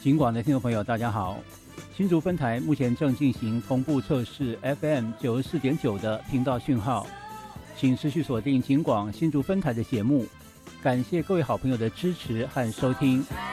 警广的听众朋友，大家好。新竹分台目前正进行同步测试 FM 94.9的频道讯号，请持续锁定警广新竹分台的节目。感谢各位好朋友的支持和收听。